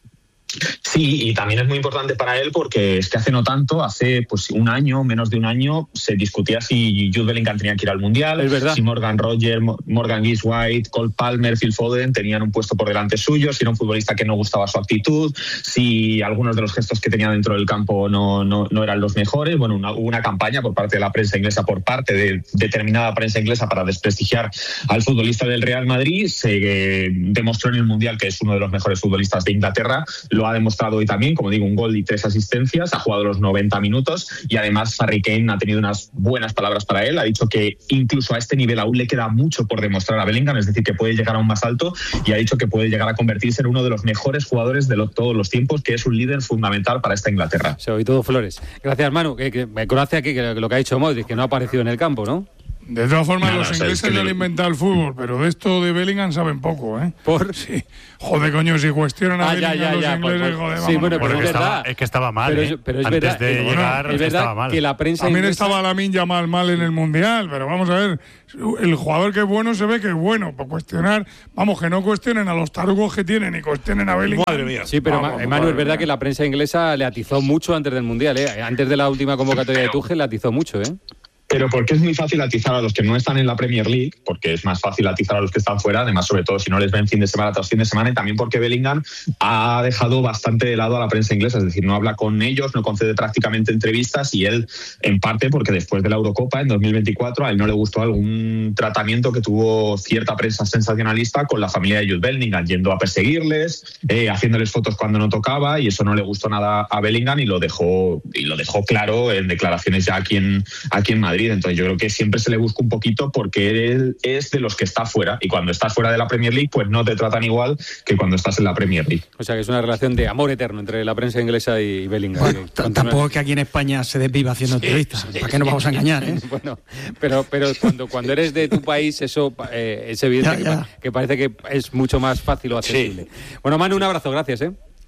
Sí, y también es muy importante para él porque es que hace no tanto, hace pues menos de un año, se discutía si Jude Bellingham tenía que ir al Mundial, si Morgan Rogers, Morgan Gibbs-White, Cole Palmer, Phil Foden tenían un puesto por delante suyo, si era un futbolista que no gustaba su actitud, si algunos de los gestos que tenía dentro del campo no eran los mejores. Bueno, hubo una campaña por parte de la prensa inglesa, por parte de determinada prensa inglesa para desprestigiar al futbolista del Real Madrid. Se demostró en el Mundial que es uno de los mejores futbolistas de Inglaterra. Lo ha demostrado hoy también, como digo, un gol y 3 asistencias, ha jugado los 90 minutos y además Harry Kane ha tenido unas buenas palabras para él, ha dicho que incluso a este nivel aún le queda mucho por demostrar a Bellingham, es decir, que puede llegar aún más alto, y ha dicho que puede llegar a convertirse en uno de los mejores jugadores de todos los tiempos, que es un líder fundamental para esta Inglaterra. Se oí todo flores. Gracias, Manu. Que Croacia aquí, que lo que ha dicho Modric, que no ha aparecido en el campo, ¿no? De todas formas, los ingleses no han inventado el fútbol, pero de esto de Bellingham saben poco, ¿eh? ¿Por? Sí. Joder, coño, si cuestionan a Bellingham los ingleses, joder, sí, bueno, pero es que estaba mal, pero es antes verdad, de llegar estaba mal. Que la prensa también inglesa... estaba Lamine Yamal mal en el Mundial, pero vamos a ver, el jugador que es bueno se ve que es bueno, por cuestionar, vamos, que no cuestionen a los tarugos que tienen y cuestionen a Bellingham. Madre mía. Sí, pero Manu, es verdad que la prensa inglesa le atizó mucho antes del Mundial, ¿eh? Antes de la última convocatoria de Tuchel le atizó mucho, ¿eh? Pero porque es muy fácil atizar a los que no están en la Premier League, porque es más fácil atizar a los que están fuera, además sobre todo si no les ven fin de semana tras fin de semana, y también porque Bellingham ha dejado bastante de lado a la prensa inglesa, es decir, no habla con ellos, no concede prácticamente entrevistas, y él, en parte porque después de la Eurocopa en 2024 a él no le gustó algún tratamiento que tuvo cierta prensa sensacionalista con la familia de Jude Bellingham, yendo a perseguirles, haciéndoles fotos cuando no tocaba, y eso no le gustó nada a Bellingham y lo dejó claro en declaraciones ya aquí en Madrid. Entonces yo creo que siempre se le busca un poquito porque él es de los que está fuera, y cuando estás fuera de la Premier League pues no te tratan igual que cuando estás en la Premier League. O sea que es una relación de amor eterno entre la prensa inglesa y Bellingham. Bueno, tampoco es que aquí en España se desviva haciendo entrevistas, ¿para qué nos vamos a engañar? Bueno, pero cuando eres de tu país eso es evidente que parece que es mucho más fácil o accesible. Sí. Bueno, Manu, un abrazo, gracias,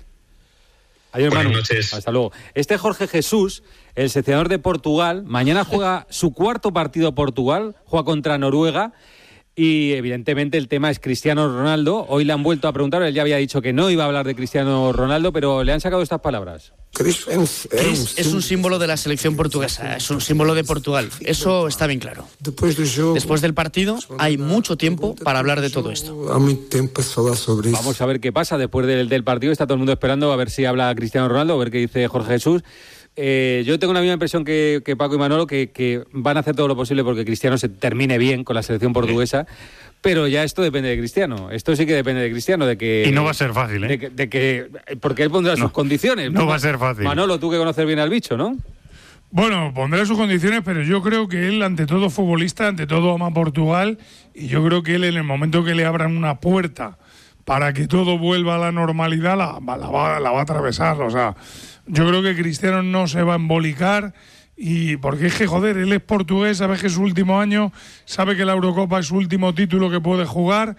Adiós, Manu. Buenas noches. Hasta luego. Jorge Jesús, el seleccionador de Portugal, mañana juega su 4º partido Portugal, juega contra Noruega. Y evidentemente el tema es Cristiano Ronaldo. Hoy le han vuelto a preguntar, él ya había dicho que no iba a hablar de Cristiano Ronaldo, pero le han sacado estas palabras. Chris es un símbolo de la selección portuguesa, es un símbolo de Portugal, eso está bien claro. Después del partido hay mucho tiempo para hablar de todo esto. Vamos a ver qué pasa después del partido, está todo el mundo esperando a ver si habla Cristiano Ronaldo, a ver qué dice Jorge Jesús. Yo tengo la misma impresión que Paco y Manolo, que van a hacer todo lo posible porque Cristiano se termine bien con la selección portuguesa, pero ya esto depende de Cristiano. Esto sí que depende de Cristiano, de que... Y no va a ser fácil, ¿eh? Porque él pondrá sus condiciones. No va a ser fácil. Manolo, tú que conoces bien al bicho, ¿no? Bueno, pondrá sus condiciones, pero yo creo que él, ante todo futbolista, ante todo ama Portugal, y yo creo que él, en el momento que le abran una puerta para que todo vuelva a la normalidad, la va a atravesar, o sea... Yo creo que Cristiano no se va a embolicar, y porque es que, joder, él es portugués, sabe que es su último año, sabe que la Eurocopa es su último título que puede jugar,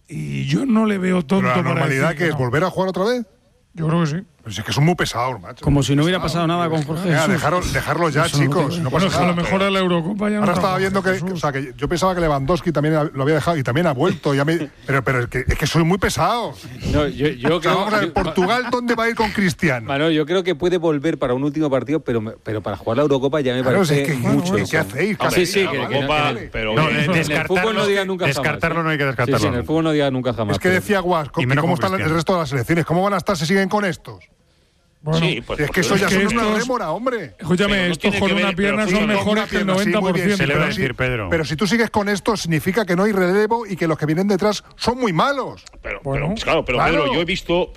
y yo no le veo tonto. ¿Pero la para normalidad decir que es volver a jugar otra vez? Yo creo que sí. Pero es que son muy pesados, macho. Como si no hubiera pasado nada con Jorge Jesús. Dejarlo ya, chicos. No pasa Bueno, nada. a lo mejor a la Eurocopa ya Ahora no estaba viendo que, o sea, que yo pensaba que Lewandowski también lo había dejado y también ha vuelto. Pero es que soy muy pesado. No, yo creo, vamos a ver, Portugal, ¿dónde va a ir con Cristiano? Bueno, yo creo que puede volver para un último partido, pero para jugar la Eurocopa ya me parece es que, mucho. ¿qué hacéis? Sí, pero en el fútbol no diga nunca jamás. Descartarlo no hay que descartarlo. Sí, en el fútbol no diga nunca jamás. Es que decía Guas, ¿cómo están el resto de las selecciones? ¿Cómo van a estar si siguen con estos? Bueno, sí, pues es que eso ya son una rémora, hombre. Escúchame, no estos con una pierna son mejores que el 90%. Se le va a decir, Pedro. Pero si tú sigues con esto, significa que no hay relevo y que los que vienen detrás son muy malos. Pero Pedro, yo he visto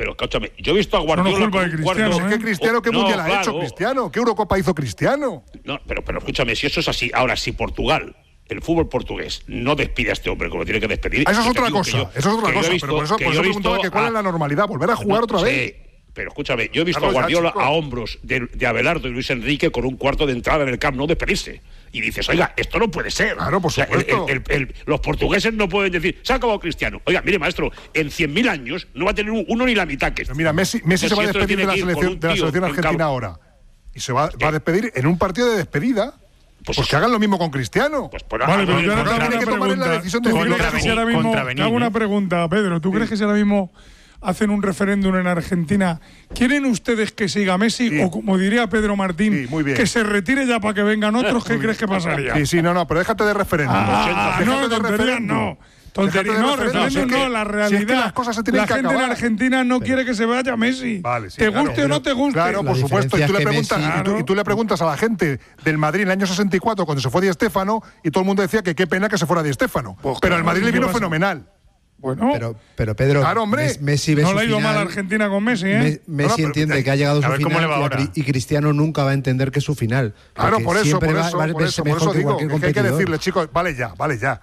a Guardiola. No, culpa de Cristiano, ¿qué Cristiano? ¿Qué mundial ha hecho Cristiano? ¿Qué Eurocopa hizo Cristiano? No, pero escúchame, si eso es así, ahora si Portugal, el fútbol portugués, no despide a este hombre como tiene que despedir. Eso es otra cosa. Pero por eso preguntaba que cuál es la normalidad, volver a jugar otra vez. Pero escúchame, yo he visto a Guardiola a hombros de Abelardo y Luis Enrique con un cuarto de entrada en el Camp Nou despedirse. Y dices, oiga, esto no puede ser. Claro, por supuesto. Los portugueses no pueden decir, se ha acabado Cristiano. Oiga, mire, maestro, en 100.000 años no va a tener uno ni la mitad que esto. Mira, Messi se va a despedir de la selección argentina ahora. Y se va a despedir en un partido de despedida. Pues que hagan lo mismo con Cristiano. Vale, pero yo ahora tiene que tomar la decisión de te hago una pregunta, Pedro. ¿Tú crees que si ahora mismo hacen un referéndum en Argentina, ¿quieren ustedes que siga Messi o, como diría Pedro Martín, que se retire ya para que vengan otros? ¿Qué crees que pasaría? No, pero déjate de referéndum. Tonterías no, referéndum no, la realidad. La gente en Argentina no quiere que se vaya Messi. Vale, sí, te guste o no te guste. Claro, por supuesto. Y tú le preguntas a la gente del Madrid en el año 64, cuando se fue Di Stéfano, y todo el mundo decía que qué pena que se fuera Di Stéfano. Pero al Madrid le vino fenomenal. Bueno, pero Pedro, claro, hombre, Messi ve no su le ha ido final, mal a Argentina con Messi, ¿eh? Messi entiende que ha llegado su final y Cristiano nunca va a entender que es su final. Claro, por eso digo que hay que decirle, chicos, vale ya.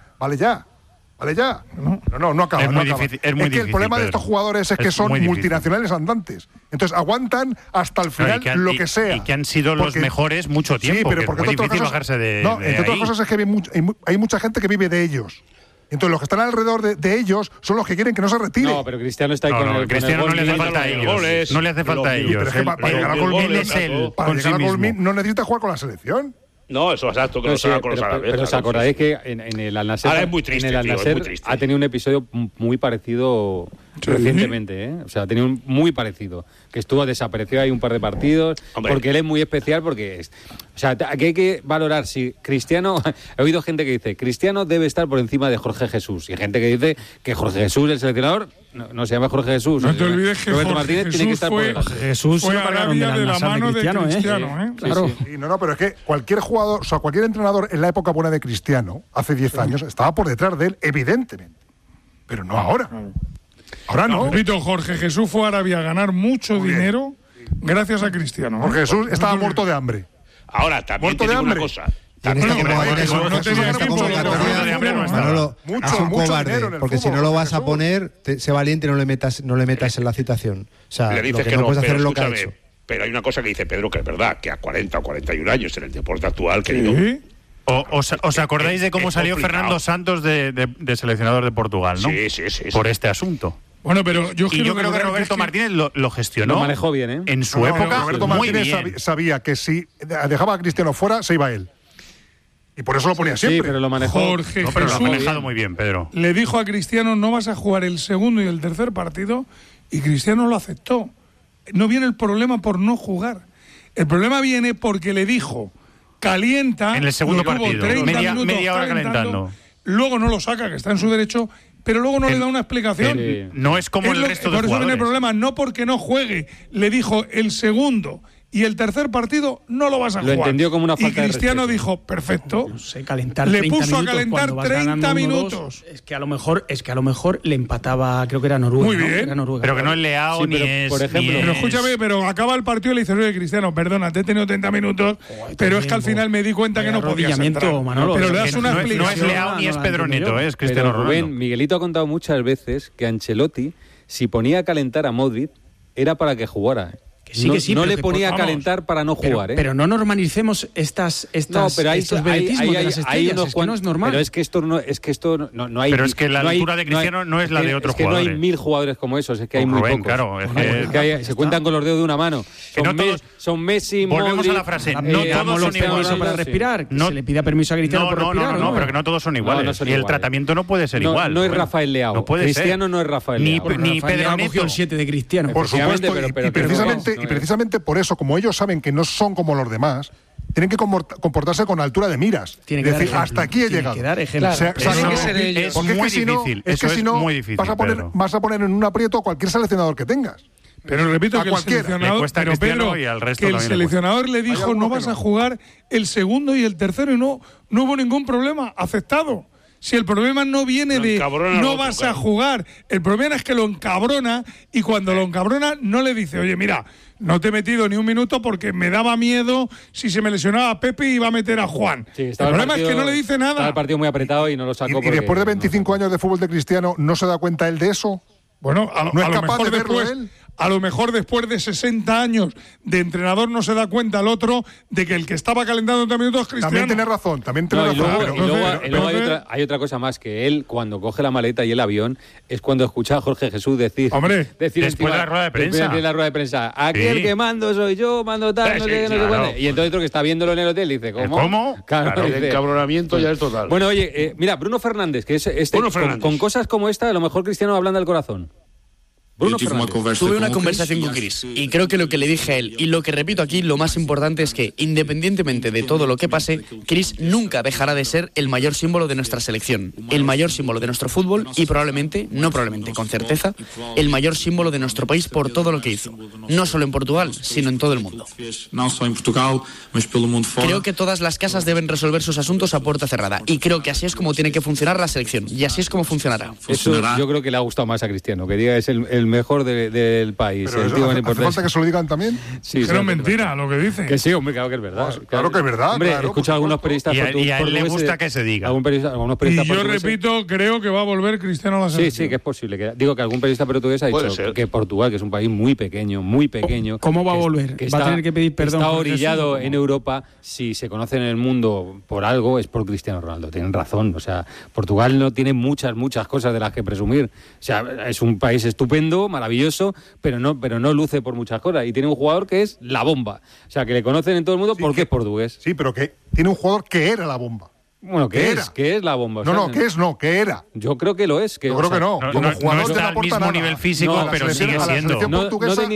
No acaba. Es muy difícil. Es que el problema de estos jugadores es que son multinacionales andantes. Entonces aguantan hasta el final lo que sea. Y que han sido los mejores mucho tiempo. Sí, pero porque es muy difícil bajarse de entre otras cosas es que hay mucha gente que vive de ellos. Entonces los que están alrededor de ellos son los que quieren que no se retire. No, pero Cristiano está ahí con el Cristiano no le hace falta a ellos. No le hace falta a ellos. Para llegar a Colmín no necesita jugar con la selección. No, eso es exacto, que no se haga con los árabes. Pero os acordáis que en el Al-Nassr ha tenido un episodio muy parecido recientemente, ¿eh? O sea, ha tenido un muy parecido. Que estuvo desaparecido ahí un par de partidos. Hombre. Porque él es muy especial, porque o sea, aquí hay que valorar si Cristiano... He oído gente que dice, Cristiano debe estar por encima de Jorge Jesús. Y gente que dice que Jorge Jesús, el seleccionador, no se llama Jorge Jesús. No te olvides que Roberto Jorge Martínez Jesús tiene que estar por delante. Jesús fue Arabia de la mano de Cristiano, ¿eh? Claro. Sí. No, pero es que cualquier jugador, o sea, cualquier entrenador en la época buena de Cristiano, hace 10 años, estaba por detrás de él, evidentemente. Pero no ahora. Ahora no. Repito, Jorge Jesús fue a Arabia a ganar mucho dinero gracias a Cristiano. Jorge Jesús estaba muerto de hambre. Ahora, también te digo una cosa. Manolo, es un cobarde, porque si no lo vas a poner, sé valiente y no le metas en la citación. O sea, le dices lo que no puedes hacer es lo que ha hecho. Pero hay una cosa que dice Pedro que es verdad, que a 40 o 41 años en el deporte actual, ¿Os acordáis de cómo salió Fernando Santos de seleccionador de Portugal, no? Sí. Por este asunto. Bueno, pero yo creo que Roberto Martínez lo gestionó. Lo manejó bien, ¿eh? En su época, Roberto muy Martínez bien. sabía que si dejaba a Cristiano fuera, se iba él. Y por eso lo ponía siempre. Sí, pero lo manejó. Jorge No, pero lo ha Jesús manejado muy bien, Pedro. le dijo a Cristiano, no vas a jugar el segundo y el tercer partido, y Cristiano lo aceptó. No viene el problema por no jugar. El problema viene porque le dijo, calienta. En el segundo lo tuvo partido, 30 media hora calentando. Luego no lo saca, que está en su derecho, pero luego no le da una explicación. No es como el resto de Por eso viene jugadores. el problema, no porque no juegue. Le dijo, el segundo y el tercer partido no lo vas a Lo jugar. entendió como una falta y Cristiano de dijo, perfecto. No sé, calentar Le 30 puso a minutos calentar cuando vas 30 ganando 1-2, minutos. Es que a lo mejor le empataba, creo que era Noruega. Muy ¿no? bien. Era Noruega. Pero que no es Leao Sí, ni pero, es. por ejemplo, ni Pero es- escúchame, pero acaba el partido y le dices, oye, Cristiano, perdona, te he tenido 30 minutos, pero es que al final me di cuenta que no podías entrar. Manolo, pero le que das una no, explicación. no es Leao ni es no la Pedro entiendo Neto, yo. es Cristiano Pero, Ronaldo. Rubén, Miguelito ha contado muchas veces que Ancelotti, si ponía a calentar a Modric, era para que jugara. Sí, no, que sí, no pero le que ponía a vamos, calentar para no jugar, Pero no normalicemos estos vedetismos de las estrellas, unos es que no es normal. Pero es que esto no hay. Pero es que la no hay- altura de Cristiano no es la de otros es que no hay jugadores. 1000 jugadores como esos, es que hay Pues muy Rubén, pocos. claro, es que- Se cuentan con los dedos de una mano. Que no todos- Son Messi, Volvemos Modric, a la frase, no damos todos los son iguales. permisos para respirar, que se le pida permiso a Cristiano por respirar. No, pero que no todos son iguales. No son y el iguales. tratamiento no puede ser No, igual. no es Bueno, Rafael Leao. No puede Cristiano ser. no es Rafael Ni, Leao. ni Rafael Pedro Leao Neto. cogió el 7 de Cristiano. Por supuesto, Efectivamente, y precisamente por eso, como ellos saben que no son como los demás, tienen que comportarse con altura de miras. Tienen que Es dar decir, ejemplo. hasta aquí he Tienen llegado. que dar ejemplo. Se Tienen acabó. que ser ellos. Es Porque muy es que si no, difícil. es que Eso si es no muy difícil, Pedro. vas a poner en un aprieto a cualquier seleccionador que tengas. Pero repito A que cualquiera. el seleccionador, Le cuesta a pero Cristiano Pedro, y al resto que el también le cuesta. seleccionador le Hay dijo alguno no que vas no. a jugar el segundo y el tercero y no hubo ningún problema, aceptado. Si el problema no viene Lo de encabrona al no otro, vas claro. a jugar, el problema es que lo encabrona y cuando lo encabrona no le dice, oye, mira, no te he metido ni un minuto porque me daba miedo si se me lesionaba a Pepe iba a meter a Juan. Sí, el estaba problema partido- es que no le dice Estaba nada. el partido muy apretado y no lo sacó. Y porque- después de 25 años de fútbol de Cristiano, ¿no se da cuenta él de eso? Bueno, a ¿No es lo capaz mejor de verlo después, él? a lo mejor después de 60 años de entrenador no se da cuenta el otro de que el que estaba calentando 30 minutos es Cristiano. También tiene razón, también tiene No, y razón. luego, pero- y luego entonces- hay otra cosa más, que él cuando coge la maleta y el avión es cuando escucha a Jorge Jesús decir, Hombre, decir después de la rueda de prensa. después de la rueda de prensa, aquel Sí. que mando soy yo, mando tal, no Sí, sé qué, no sé claro. cuándo. Y entonces otro que está viéndolo en el hotel dice, ¿cómo? ¿Cómo? Claro, El dice, encabronamiento ya es total. bueno, oye, mira, Bruno Fernández, que es Bruno Fernández. con cosas como esta, a lo mejor Cristiano ablanda el corazón. Bruno Fernández. Tuve una conversación con Chris y creo que lo que le dije a él y lo que repito aquí, lo más importante es que independientemente de todo lo que pase, Chris nunca dejará de ser el mayor símbolo de nuestra selección, el mayor símbolo de nuestro fútbol y probablemente, con certeza, el mayor símbolo de nuestro país por todo lo que hizo, no solo en Portugal, sino en todo el mundo. Creo que todas las casas deben resolver sus asuntos a puerta cerrada y creo que así es como tiene que funcionar la selección y así es como funcionará. Eso yo creo que le ha gustado más a Cristiano, que diga es el mejor del país. Pero el eso, tío ¿hace más importante. falta que se lo digan también? Sí, Pero sí, mentira lo que dice. Que sí, hombre, claro que es verdad. Claro que es verdad, Hombre, claro, he escuchado a por algunos periodistas. Y a él le portugueses gusta que se diga. Algunos Y periodistas yo portugueses- repito, creo que va a volver Cristiano a la Sí, selección. sí, que es posible. Digo que algún periodista portugués ha Puede dicho ser. que Portugal, que es un país muy pequeño, ¿Cómo va a volver? que ¿Va a tener que pedir perdón? Está Jorge orillado Jesús? en Europa. Si se conoce en el mundo por algo, es por Cristiano Ronaldo. Tienen razón. O sea, Portugal no tiene muchas cosas de las que presumir. O sea, es un país estupendo, maravilloso, pero no luce por muchas cosas. Y tiene un jugador que es la bomba. O sea, que le conocen en todo el mundo porque es portugués. Sí, pero que tiene un jugador que era la bomba. Bueno, ¿Qué era? que es la bomba. O No, sea, no, que era. Yo creo que lo es. Yo creo que no. Como jugador está no al aporta mismo nada. nivel físico, No, pero a la sigue selección siendo. portuguesa, no de